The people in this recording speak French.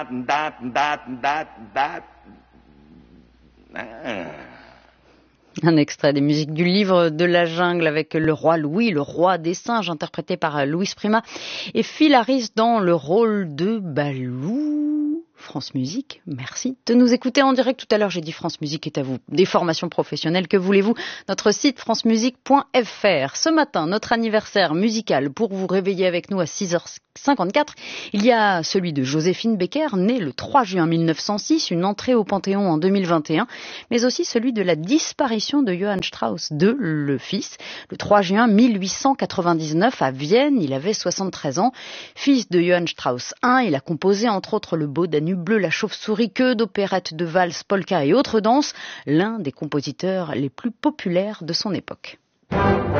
Un extrait des musiques du livre de la jungle avec le roi Louis, le roi des singes, interprété par Louis Prima, et Phil Harris dans le rôle de Balou. France Musique, merci de nous écouter en direct. Tout à l'heure, j'ai dit France Musique est à vous. Des formations professionnelles, que voulez-vous? Notre site francemusique.fr. Ce matin, notre anniversaire musical pour vous réveiller avec nous à 6h54. Il y a celui de Joséphine Baker, née le 3 juin 1906, une entrée au Panthéon en 2021, mais aussi celui de la disparition de Johann Strauss II, le fils, le 3 juin 1899 à Vienne. Il avait 73 ans. Fils de Johann Strauss I, il a composé entre autres le Beau Danube bleu, la chauve-souris, que d'opérettes, de valses, polka et autres danses, l'un des compositeurs les plus populaires de son époque.